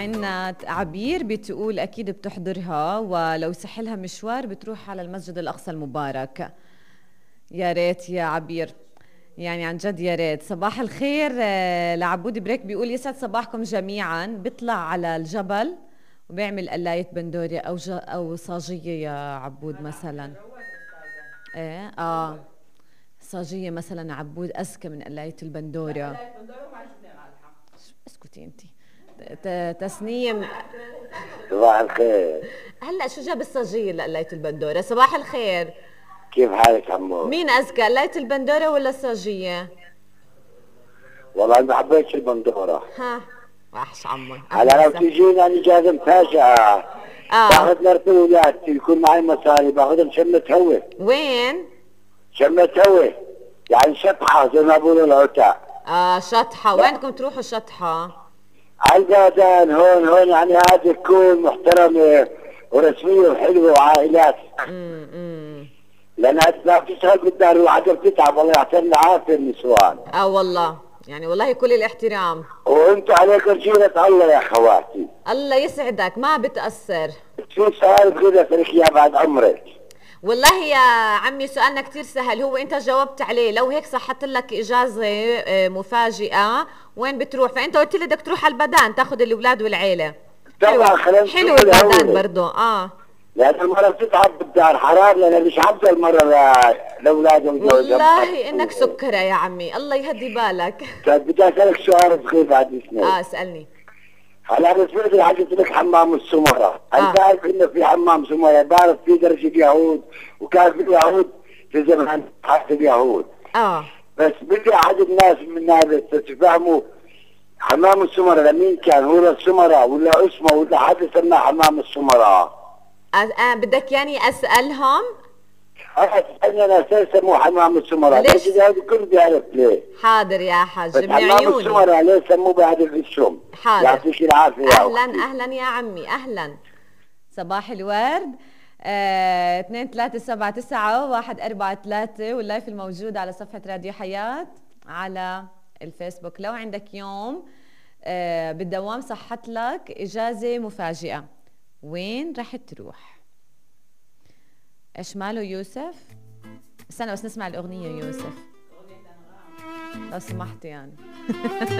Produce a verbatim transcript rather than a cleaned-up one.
عنا عبير بتقول أكيد بتحضرها، ولو سحلها مشوار بتروح على المسجد الأقصى المبارك. يا ريت يا عبير، يعني عن جد يا ريت. صباح الخير لعبود بريك، بيقول يسعد صباحكم جميعا. بيطلع على الجبل وبيعمل قلاية بندورة أو ج... أو صاجية يا عبود مثلا. ايه اه صاجية مثلا عبود أذكى من قلاية البندورة. اسكتي انتي. تسنيم. صباح الخير. هلا شو جاب الصاجية لقلاية البندورة؟ صباح الخير. كيف حالك عمو؟ مين أذكى، قلاية البندورة ولا الصاجية؟ والله ما حبيتش البندورة. ها وحش عمو. هلا لو تجينا انا جاهز مفاجأة. اه باخذ مرتي وولادتي يكون معي مصاري، باخذهم شمة هوي. وين؟ شمة هوي يعني شطحة زي ما بقولوا العتاق. اه شطحة. وينكم تروحوا شطحة؟ على البادان هون هون، يعني هذه تكون محترمة ورسمية وحلوة وعائلات. امم لأنها لا تشتغل بالدار وعدم تتعب، والله يعطينا العافية النسوان. اه والله يعني والله كل الاحترام. وانتوا عليكم جيرة الله يا خواتي. الله يسعدك، ما بتأثر. شو سؤال كذا فريق يا بعد عمرك؟ والله يا عمي سؤالنا كتير سهل، هو انت جاوبت عليه. لو هيك صحت لك اجازة مفاجئة وين بتروح؟ فانت قلت لي بدك تروح على البدان تاخذ الاولاد والعيلة. طبعا خلينا حلو البدان برضه. اه لأن المرة بتتعب بالدار حرام، لأن مش عبد المرة لأولادهم. والله إنك سكرة يا عمي، الله يهدي بالك. طيب بدي أسألك سؤال صغير بعد إذنك. اه اسألني. هلا أنا سمعت حكيت لك حمام السمرة، آه. أنت عارف إنه في حمام سمرة، بعرف في درجة يهود، وكان في اليهود في زمان حتى اليهود. اه بس بدي أحد الناس من هذا تفهموا حمام السمرة لمين كان، هو السمرة ولا اسمه ولا حد سماه حمام السمرة؟ آه بدك يعني اسالهم؟ اه تسالني انا اساس سموه حمام السمرة، ليش هذا الكل بيعرف ليه. حاضر يا حاج من عيوني. حمام السمرة ليه سموه بهذا الاسم؟ حاضر يعطيك العافية يا اهلا أختي. اهلا يا عمي اهلا. صباح الورد. آه، اثنين ثلاثة سبعة تسعة واحد أربعة ثلاثة، واللايف الموجود على صفحة راديو حياة على الفيسبوك. لو عندك يوم آه بالدوام صحت لك إجازة مفاجئة، وين رح تروح؟ إيش ماله يوسف؟ استنى بس نسمع الأغنية يوسف لو سمحت يعني.